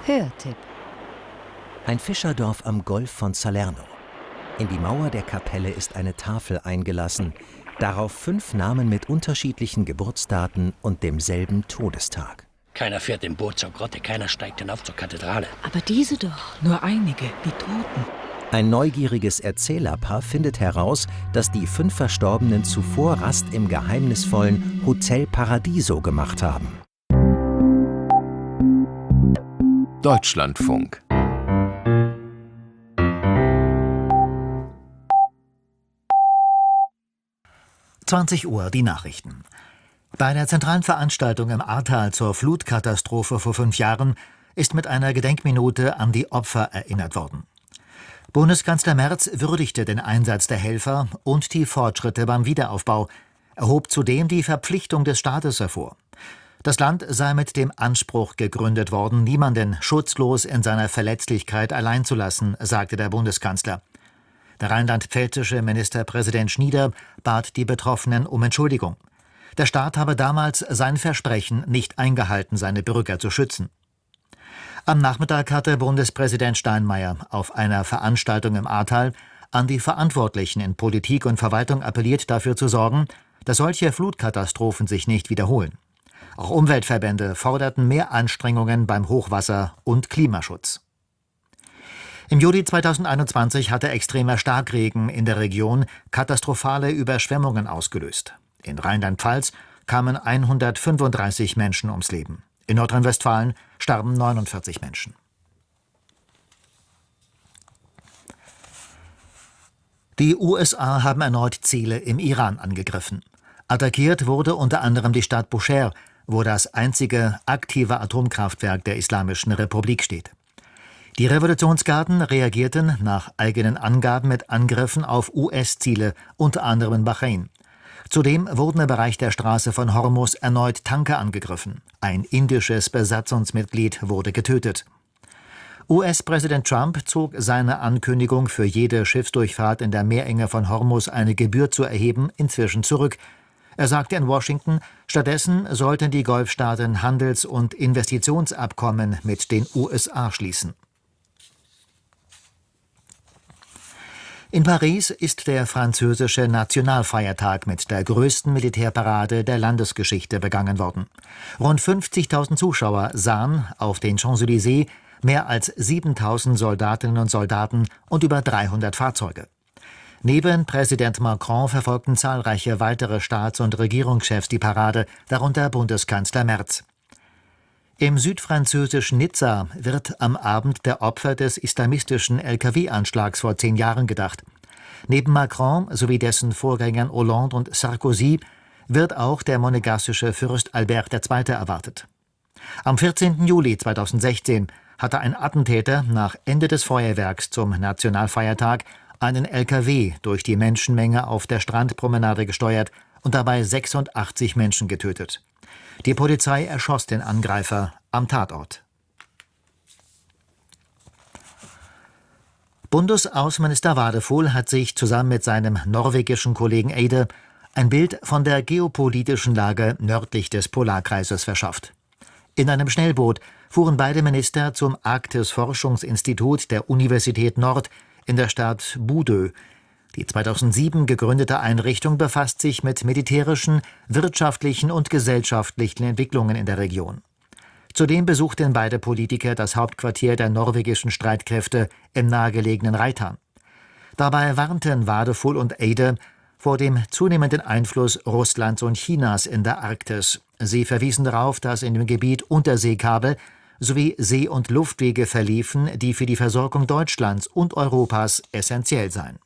Hörtipp. Ein Fischerdorf am Golf von Salerno. In die Mauer der Kapelle ist eine Tafel eingelassen, darauf 5 Namen mit unterschiedlichen Geburtsdaten und demselben Todestag. Keiner fährt im Boot zur Grotte, keiner steigt hinauf zur Kathedrale. Aber diese doch. Nur einige, die Toten. Ein neugieriges Erzählerpaar findet heraus, dass die 5 Verstorbenen zuvor Rast im geheimnisvollen Hotel Paradiso gemacht haben. Deutschlandfunk. Uhr, die Nachrichten. Bei der zentralen Veranstaltung im Ahrtal zur Flutkatastrophe vor 5 Jahren ist mit einer Gedenkminute an die Opfer erinnert worden. Bundeskanzler Merz würdigte den Einsatz der Helfer und die Fortschritte beim Wiederaufbau. Er hob zudem die Verpflichtung des Staates hervor. Das Land sei mit dem Anspruch gegründet worden, niemanden schutzlos in seiner Verletzlichkeit allein zu lassen, sagte der Bundeskanzler. Der rheinland-pfälzische Ministerpräsident Schnieder bat die Betroffenen um Entschuldigung. Der Staat habe damals sein Versprechen nicht eingehalten, seine Bürger zu schützen. Am Nachmittag hatte Bundespräsident Steinmeier auf einer Veranstaltung im Ahrtal an die Verantwortlichen in Politik und Verwaltung appelliert, dafür zu sorgen, dass solche Flutkatastrophen sich nicht wiederholen. Auch Umweltverbände forderten mehr Anstrengungen beim Hochwasser und Klimaschutz. Im Juli 2021 hatte extremer Starkregen in der Region katastrophale Überschwemmungen ausgelöst. In Rheinland-Pfalz kamen 135 Menschen ums Leben. In Nordrhein-Westfalen starben 49 Menschen. Die USA haben erneut Ziele im Iran angegriffen. Attackiert wurde unter anderem die Stadt Bushehr, wo das einzige aktive Atomkraftwerk der Islamischen Republik steht. Die Revolutionsgarden reagierten nach eigenen Angaben mit Angriffen auf US-Ziele, unter anderem in Bahrain. Zudem wurden im Bereich der Straße von Hormuz erneut Tanker angegriffen. Ein indisches Besatzungsmitglied wurde getötet. US-Präsident Trump zog seine Ankündigung, für jede Schiffsdurchfahrt in der Meerenge von Hormuz eine Gebühr zu erheben, inzwischen zurück. Er sagte in Washington, stattdessen sollten die Golfstaaten Handels- und Investitionsabkommen mit den USA schließen. In Paris ist der französische Nationalfeiertag mit der größten Militärparade der Landesgeschichte begangen worden. Rund 50.000 Zuschauer sahen auf den Champs-Élysées mehr als 7.000 Soldatinnen und Soldaten und über 300 Fahrzeuge. Neben Präsident Macron verfolgten zahlreiche weitere Staats- und Regierungschefs die Parade, darunter Bundeskanzler Merz. Im südfranzösischen Nizza wird am Abend der Opfer des islamistischen LKW-Anschlags vor 10 Jahren gedacht. Neben Macron sowie dessen Vorgängern Hollande und Sarkozy wird auch der monegassische Fürst Albert II. Erwartet. Am 14. Juli 2016 hatte ein Attentäter nach Ende des Feuerwerks zum Nationalfeiertag einen LKW durch die Menschenmenge auf der Strandpromenade gesteuert und dabei 86 Menschen getötet. Die Polizei erschoss den Angreifer am Tatort. Bundesaußenminister Wadefuhl hat sich zusammen mit seinem norwegischen Kollegen Eide ein Bild von der geopolitischen Lage nördlich des Polarkreises verschafft. In einem Schnellboot fuhren beide Minister zum Arktis-Forschungsinstitut der Universität Nord in der Stadt Bodø. Die 2007 gegründete Einrichtung befasst sich mit militärischen, wirtschaftlichen und gesellschaftlichen Entwicklungen in der Region. Zudem besuchten beide Politiker das Hauptquartier der norwegischen Streitkräfte im nahegelegenen Reitan. Dabei warnten Wadefuhl und Eide vor dem zunehmenden Einfluss Russlands und Chinas in der Arktis. Sie verwiesen darauf, dass in dem Gebiet Unterseekabel sowie See- und Luftwege verliefen, die für die Versorgung Deutschlands und Europas essentiell seien.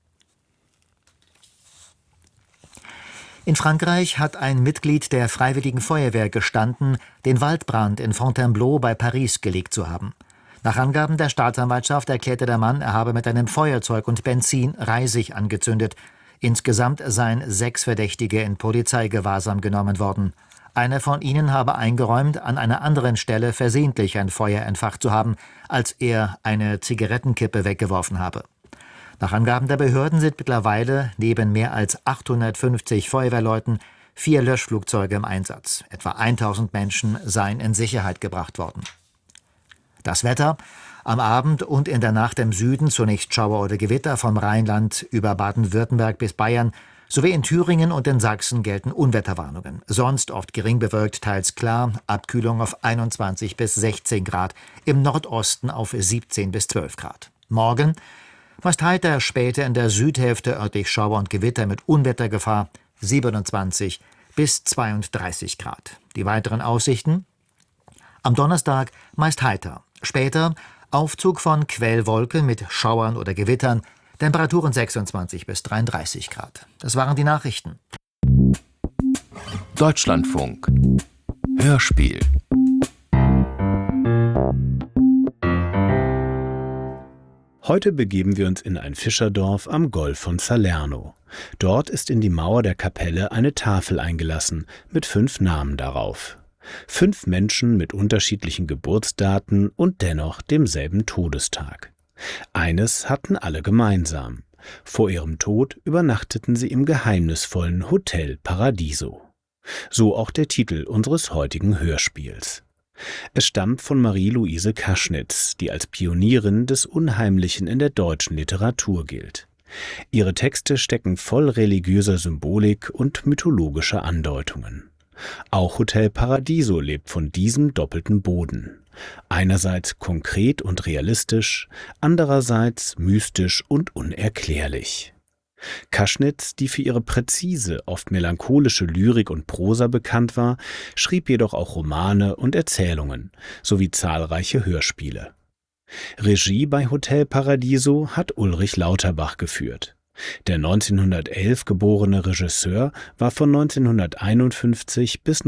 In Frankreich hat ein Mitglied der Freiwilligen Feuerwehr gestanden, den Waldbrand in Fontainebleau bei Paris gelegt zu haben. Nach Angaben der Staatsanwaltschaft erklärte der Mann, er habe mit einem Feuerzeug und Benzin Reisig angezündet. Insgesamt seien 6 Verdächtige in Polizeigewahrsam genommen worden. Einer von ihnen habe eingeräumt, an einer anderen Stelle versehentlich ein Feuer entfacht zu haben, als er eine Zigarettenkippe weggeworfen habe. Nach Angaben der Behörden sind mittlerweile neben mehr als 850 Feuerwehrleuten 4 Löschflugzeuge im Einsatz. Etwa 1000 Menschen seien in Sicherheit gebracht worden. Das Wetter: am Abend und in der Nacht im Süden zunächst Schauer oder Gewitter, vom Rheinland über Baden-Württemberg bis Bayern, sowie in Thüringen und in Sachsen gelten Unwetterwarnungen. Sonst oft gering bewölkt, teils klar, Abkühlung auf 21 bis 16 Grad, im Nordosten auf 17 bis 12 Grad. Morgen meist heiter, später in der Südhälfte örtlich Schauer und Gewitter mit Unwettergefahr, 27 bis 32 Grad. Die weiteren Aussichten: am Donnerstag meist heiter, später Aufzug von Quellwolken mit Schauern oder Gewittern, Temperaturen 26 bis 33 Grad. Das waren die Nachrichten. Deutschlandfunk Hörspiel. Heute begeben wir uns in ein Fischerdorf am Golf von Salerno. Dort ist in die Mauer der Kapelle eine Tafel eingelassen mit 5 Namen darauf. 5 Menschen mit unterschiedlichen Geburtsdaten und dennoch demselben Todestag. Eines hatten alle gemeinsam: vor ihrem Tod übernachteten sie im geheimnisvollen Hotel Paradiso. So auch der Titel unseres heutigen Hörspiels. Es stammt von Marie-Louise Kaschnitz, die als Pionierin des Unheimlichen in der deutschen Literatur gilt. Ihre Texte stecken voll religiöser Symbolik und mythologischer Andeutungen. Auch Hotel Paradiso lebt von diesem doppelten Boden. Einerseits konkret und realistisch, andererseits mystisch und unerklärlich. Kaschnitz, die für ihre präzise, oft melancholische Lyrik und Prosa bekannt war, schrieb jedoch auch Romane und Erzählungen sowie zahlreiche Hörspiele. Regie bei Hotel Paradiso hat Ulrich Lauterbach geführt. Der 1911 geborene Regisseur war von 1951 bis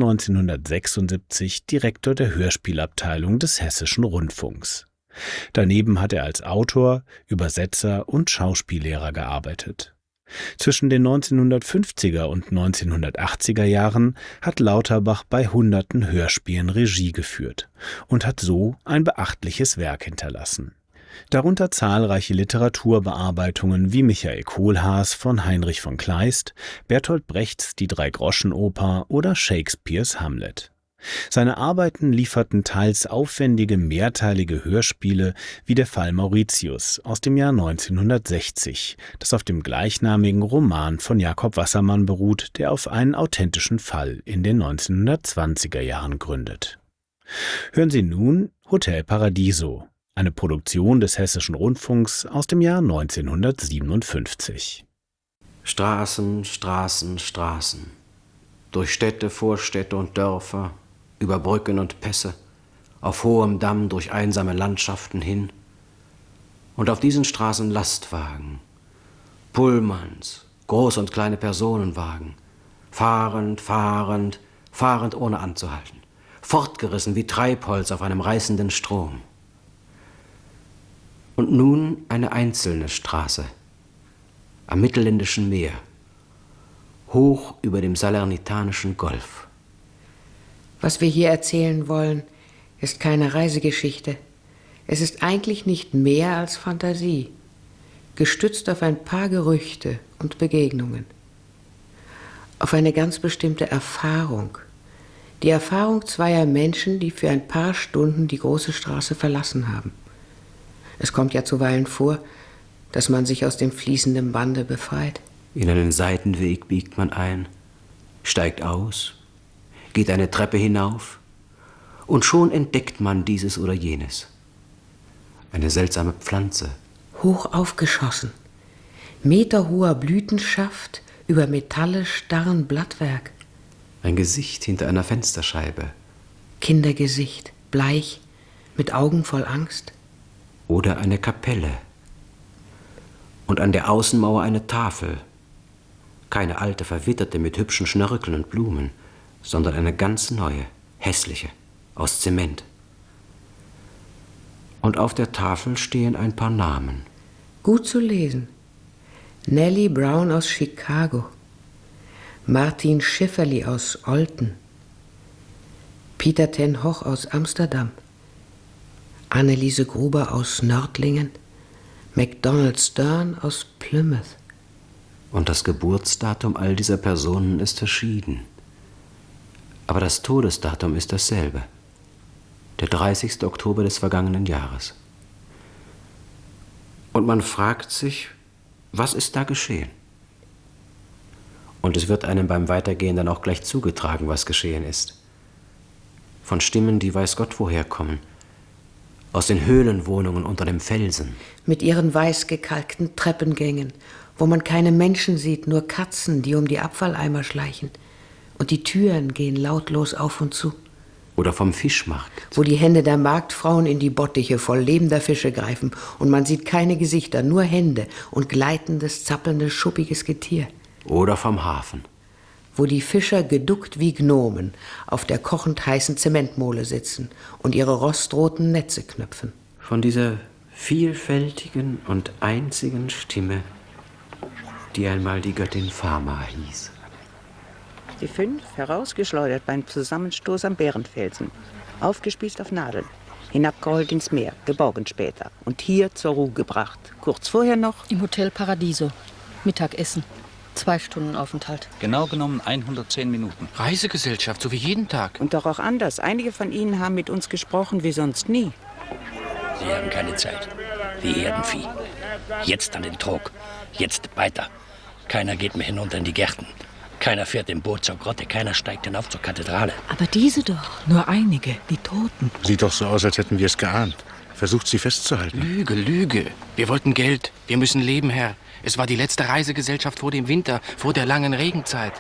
1976 Direktor der Hörspielabteilung des Hessischen Rundfunks. Daneben hat er als Autor, Übersetzer und Schauspiellehrer gearbeitet. Zwischen den 1950er und 1980er Jahren hat Lauterbach bei hunderten Hörspielen Regie geführt und hat so ein beachtliches Werk hinterlassen. Darunter zahlreiche Literaturbearbeitungen wie Michael Kohlhaas von Heinrich von Kleist, Bertolt Brechts Die Dreigroschenoper oder Shakespeares Hamlet. Seine Arbeiten lieferten teils aufwendige mehrteilige Hörspiele wie Der Fall Mauritius aus dem Jahr 1960, das auf dem gleichnamigen Roman von Jakob Wassermann beruht, der auf einen authentischen Fall in den 1920er Jahren gründet. Hören Sie nun Hotel Paradiso, eine Produktion des Hessischen Rundfunks aus dem Jahr 1957. Straßen, Straßen, Straßen. Durch Städte, Vorstädte und Dörfer, über Brücken und Pässe, auf hohem Damm durch einsame Landschaften hin. Und auf diesen Straßen Lastwagen, Pullmans, große und kleine Personenwagen, fahrend, fahrend, fahrend ohne anzuhalten, fortgerissen wie Treibholz auf einem reißenden Strom. Und nun eine einzelne Straße, am Mittelländischen Meer, hoch über dem Salernitanischen Golf. Was wir hier erzählen wollen, ist keine Reisegeschichte. Es ist eigentlich nicht mehr als Fantasie, gestützt auf ein paar Gerüchte und Begegnungen. Auf eine ganz bestimmte Erfahrung. Die Erfahrung zweier Menschen, die für ein paar Stunden die große Straße verlassen haben. Es kommt ja zuweilen vor, dass man sich aus dem fließenden Bande befreit. In einen Seitenweg biegt man ein, steigt aus, geht eine Treppe hinauf und schon entdeckt man dieses oder jenes. Eine seltsame Pflanze. Hoch aufgeschossen, meterhoher Blütenschaft über metallisch starren Blattwerk. Ein Gesicht hinter einer Fensterscheibe. Kindergesicht, bleich, mit Augen voll Angst. Oder eine Kapelle. Und an der Außenmauer eine Tafel. Keine alte, verwitterte mit hübschen Schnörkeln und Blumen, sondern eine ganz neue, hässliche, aus Zement. Und auf der Tafel stehen ein paar Namen. Gut zu lesen. Nellie Brown aus Chicago, Martin Schifferli aus Olten, Peter ten Hoch aus Amsterdam, Anneliese Gruber aus Nördlingen, MacDonald Stern aus Plymouth. Und das Geburtsdatum all dieser Personen ist verschieden. Aber das Todesdatum ist dasselbe. Der 30. Oktober des vergangenen Jahres. Und man fragt sich, was ist da geschehen? Und es wird einem beim Weitergehen dann auch gleich zugetragen, was geschehen ist. Von Stimmen, die weiß Gott woher kommen. Aus den Höhlenwohnungen unter dem Felsen. Mit ihren weiß gekalkten Treppengängen, wo man keine Menschen sieht, nur Katzen, die um die Abfalleimer schleichen. Und die Türen gehen lautlos auf und zu. Oder vom Fischmarkt. Wo die Hände der Marktfrauen in die Bottiche voll lebender Fische greifen und man sieht keine Gesichter, nur Hände und gleitendes, zappelndes, schuppiges Getier. Oder vom Hafen. Wo die Fischer geduckt wie Gnomen auf der kochend heißen Zementmole sitzen und ihre rostroten Netze knöpfen. Von dieser vielfältigen und einzigen Stimme, die einmal die Göttin Fama hieß. Die 5 herausgeschleudert beim Zusammenstoß am Bärenfelsen, aufgespießt auf Nadeln, hinabgeholt ins Meer, geborgen später und hier zur Ruhe gebracht. Kurz vorher noch im Hotel Paradiso, Mittagessen, 2 Stunden Aufenthalt. Genau genommen 110 Minuten. Reisegesellschaft, so wie jeden Tag. Und doch auch anders. Einige von Ihnen haben mit uns gesprochen wie sonst nie. Sie haben keine Zeit. Wie Herdenvieh. Jetzt an den Trog. Jetzt weiter. Keiner geht mehr hinunter in die Gärten. Keiner fährt im Boot zur Grotte. Keiner steigt hinauf zur Kathedrale. Aber diese doch. Nur einige, die Toten. Sieht doch so aus, als hätten wir es geahnt. Versucht, sie festzuhalten. Lüge, Lüge. Wir wollten Geld. Wir müssen leben, Herr. Es war die letzte Reisegesellschaft vor dem Winter, vor der langen Regenzeit.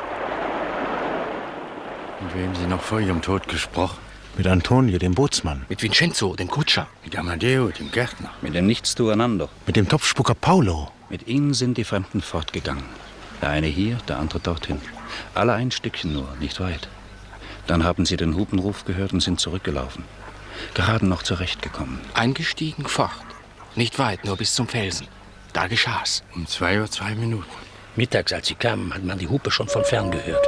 Mit wem Sie noch vor Ihrem Tod gesprochen? Mit Antonio, dem Bootsmann. Mit Vincenzo, dem Kutscher. Mit Amadeo, dem Gärtner. Mit dem Nichtstueinander. Mit dem Topfspucker Paolo. Mit ihnen sind die Fremden fortgegangen. Der eine hier, der andere dorthin. Alle ein Stückchen nur, nicht weit. Dann haben sie den Hupenruf gehört und sind zurückgelaufen. Gerade noch zurechtgekommen. Eingestiegen, fort. Nicht weit, nur bis zum Felsen. Da geschah's. Um 2:02 Uhr. Mittags, als sie kamen, hat man die Hupe schon von fern gehört.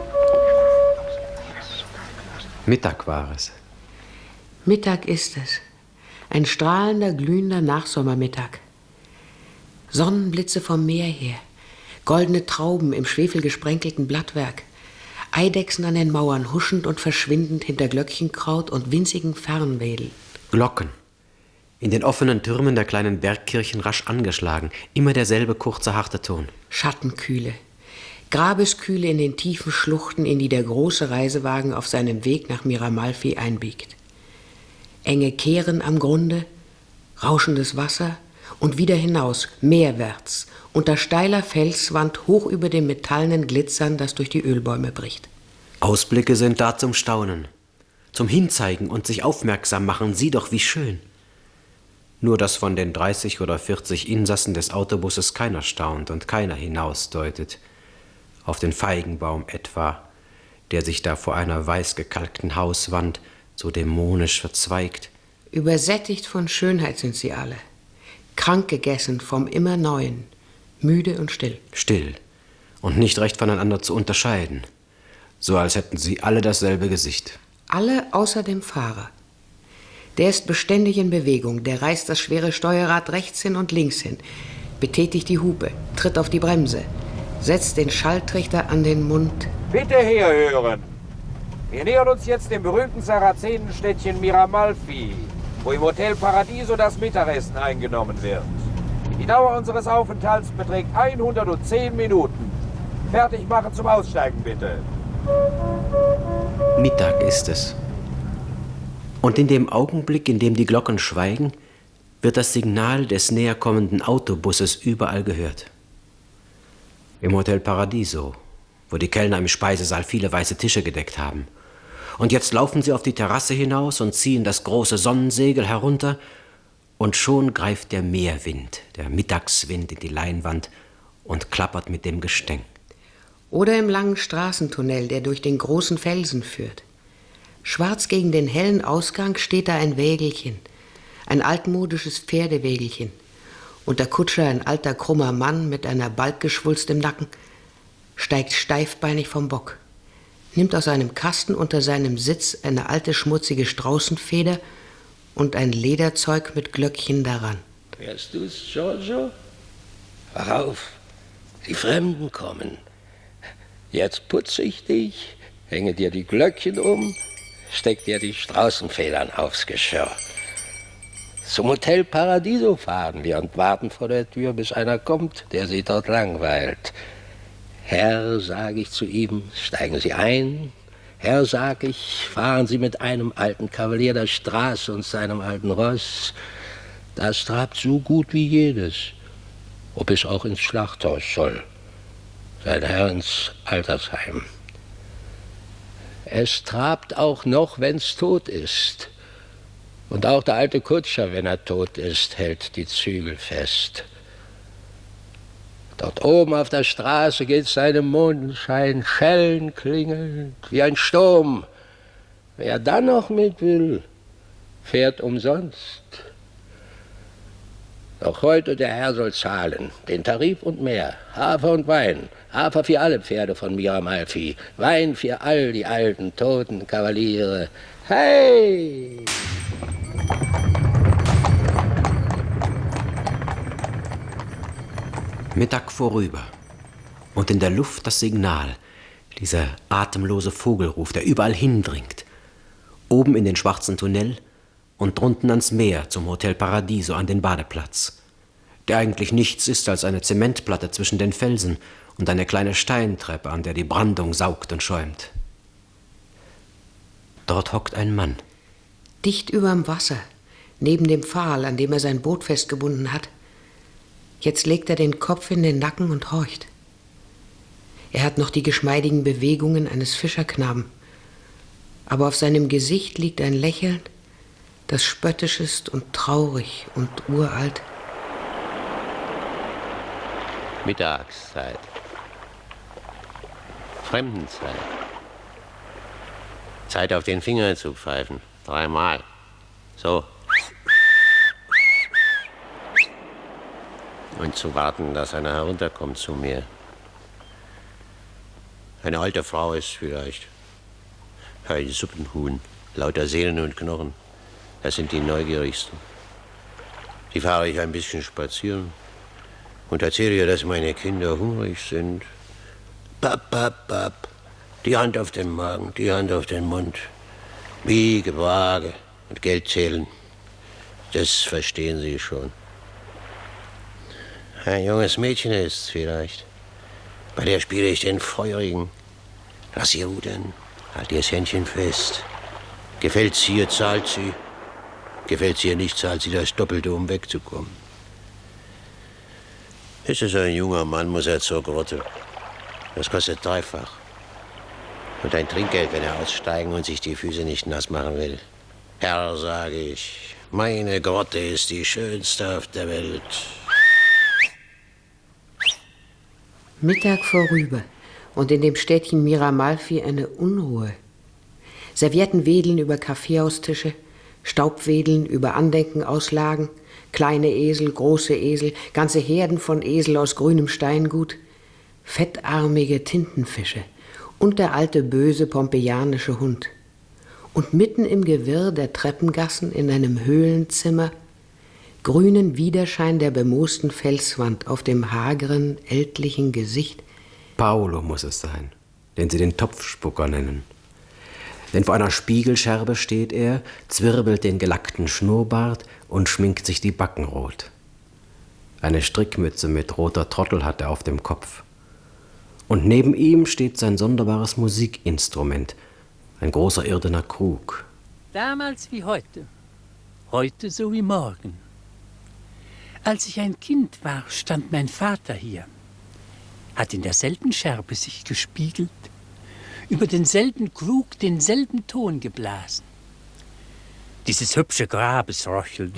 Mittag war es. Mittag ist es. Ein strahlender, glühender Nachsommermittag. Sonnenblitze vom Meer her. Goldene Trauben im schwefelgesprenkelten Blattwerk. Eidechsen an den Mauern, huschend und verschwindend hinter Glöckchenkraut und winzigen Fernwedeln. Glocken. In den offenen Türmen der kleinen Bergkirchen rasch angeschlagen. Immer derselbe kurze, harte Ton. Schattenkühle. Grabeskühle in den tiefen Schluchten, in die der große Reisewagen auf seinem Weg nach Miramalfi einbiegt. Enge Kehren am Grunde, rauschendes Wasser und wieder hinaus, meerwärts, unter steiler Felswand hoch über dem metallenen Glitzern, das durch die Ölbäume bricht. Ausblicke sind da zum Staunen, zum Hinzeigen und sich aufmerksam machen. Sieh doch, wie schön. Nur, dass von den 30 oder 40 Insassen des Autobusses keiner staunt und keiner hinausdeutet. Auf den Feigenbaum etwa, der sich da vor einer weiß gekalkten Hauswand so dämonisch verzweigt. Übersättigt von Schönheit sind sie alle, krank gegessen vom immer Neuen, müde und still. Still und nicht recht voneinander zu unterscheiden, so als hätten sie alle dasselbe Gesicht. Alle außer dem Fahrer. Der ist beständig in Bewegung, der reißt das schwere Steuerrad rechts hin und links hin, betätigt die Hupe, tritt auf die Bremse, setzt den Schalltrichter an den Mund. Bitte herhören! Wir nähern uns jetzt dem berühmten Sarazenenstädtchen Miramalfi, wo im Hotel Paradiso das Mittagessen eingenommen wird. Die Dauer unseres Aufenthalts beträgt 110 Minuten. Fertig machen zum Aussteigen, bitte. Mittag ist es. Und in dem Augenblick, in dem die Glocken schweigen, wird das Signal des näherkommenden Autobusses überall gehört. Im Hotel Paradiso, wo die Kellner im Speisesaal viele weiße Tische gedeckt haben. Und jetzt laufen sie auf die Terrasse hinaus und ziehen das große Sonnensegel herunter, und schon greift der Meerwind, der Mittagswind in die Leinwand und klappert mit dem Gestänk. Oder im langen Straßentunnel, der durch den großen Felsen führt. Schwarz gegen den hellen Ausgang steht da ein Wägelchen, ein altmodisches Pferdewägelchen. Und der Kutscher, ein alter, krummer Mann mit einer Balkgeschwulst im Nacken, steigt steifbeinig vom Bock, nimmt aus einem Kasten unter seinem Sitz eine alte, schmutzige Straußenfeder und ein Lederzeug mit Glöckchen daran. Hörst du's, Giorgio? Wach auf, die Fremden kommen. Jetzt putze ich dich, hänge dir die Glöckchen um, steckt ihr die Straußenfedern aufs Geschirr. Zum Hotel Paradiso fahren wir und warten vor der Tür, bis einer kommt, der sie dort langweilt. Herr, sage ich zu ihm, steigen Sie ein. Herr, sag ich, fahren Sie mit einem alten Kavalier der Straße und seinem alten Ross. Das trabt so gut wie jedes, ob es auch ins Schlachthaus soll. Sein Herr ins Altersheim. Es trabt auch noch, wenn's tot ist. Und auch der alte Kutscher, wenn er tot ist, hält die Zügel fest. Dort oben auf der Straße geht seinem Mondenschein Schellen klingelnd wie ein Sturm. Wer dann noch mit will, fährt umsonst. Doch heute der Herr soll zahlen, den Tarif und mehr, Hafer und Wein, Hafer für alle Pferde von Miramalfi, Wein für all die alten, toten Kavaliere. Hey! Mittag vorüber und in der Luft das Signal, dieser atemlose Vogelruf, der überall hindringt. Oben in den schwarzen Tunnel und drunten ans Meer zum Hotel Paradiso an den Badeplatz, der eigentlich nichts ist als eine Zementplatte zwischen den Felsen und eine kleine Steintreppe, an der die Brandung saugt und schäumt. Dort hockt ein Mann. Dicht überm Wasser, neben dem Pfahl, an dem er sein Boot festgebunden hat. Jetzt legt er den Kopf in den Nacken und horcht. Er hat noch die geschmeidigen Bewegungen eines Fischerknaben, aber auf seinem Gesicht liegt ein Lächeln, das spöttisch ist und traurig und uralt. Mittagszeit. Fremdenzeit. Zeit auf den Finger zu pfeifen. 3-mal. So. Und zu warten, dass einer herunterkommt zu mir. Eine alte Frau ist vielleicht. Ein Suppenhuhn, lauter Sehnen und Knochen. Das sind die neugierigsten. Die fahre ich ein bisschen spazieren und erzähle ihr, dass meine Kinder hungrig sind. Papp, papp, papp. Die Hand auf den Magen, die Hand auf den Mund. Wiege, Waage und Geld zählen. Das verstehen sie schon. Ein junges Mädchen ist's vielleicht. Bei der spiele ich den Feurigen. Lass ihr rudern, halt ihr das Händchen fest. Gefällt's ihr, zahlt sie. Gefällt's ihr nicht, zahlt sie das Doppelte, um wegzukommen. Ist es ein junger Mann, muss er zur Grotte. Das kostet 3-fach. Und ein Trinkgeld, wenn er aussteigen und sich die Füße nicht nass machen will. Herr, sage ich, meine Grotte ist die schönste auf der Welt. Mittag vorüber und in dem Städtchen Miramalfi eine Unruhe. Servietten wedeln über Kaffeehaustische, Staub wedeln über Andenkenauslagen, kleine Esel, große Esel, ganze Herden von Esel aus grünem Steingut, fettarmige Tintenfische und der alte böse pompeianische Hund. Und mitten im Gewirr der Treppengassen in einem Höhlenzimmer grünen Widerschein der bemoosten Felswand auf dem hageren, ältlichen Gesicht. Paolo muss es sein, den sie den Topfspucker nennen. Denn vor einer Spiegelscherbe steht er, zwirbelt den gelackten Schnurrbart und schminkt sich die Backen rot. Eine Strickmütze mit roter Trottel hat er auf dem Kopf. Und neben ihm steht sein sonderbares Musikinstrument, ein großer irdener Krug. Damals wie heute, heute so wie morgen. Als ich ein Kind war, stand mein Vater hier, hat in derselben Scherbe sich gespiegelt, über denselben Krug denselben Ton geblasen. Dieses hübsche Grabesröcheln,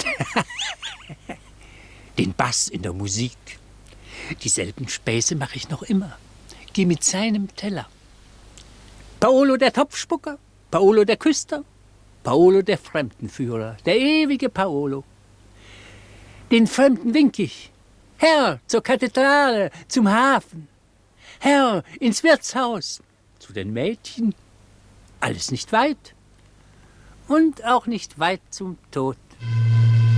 den Bass in der Musik, dieselben Späße mache ich noch immer, geh mit seinem Teller. Paolo der Topfspucker, Paolo der Küster, Paolo der Fremdenführer, der ewige Paolo. Den Fremden wink ich. Herr, zur Kathedrale, zum Hafen. Herr, ins Wirtshaus. Zu den Mädchen. Alles nicht weit. Und auch nicht weit zum Tod.